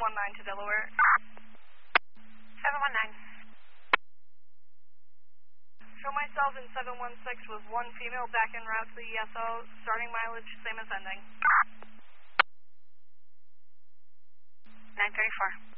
719 to Delaware. 719. Show myself in 716 with one female back en route to the ESO. Starting mileage, same as ending. 934.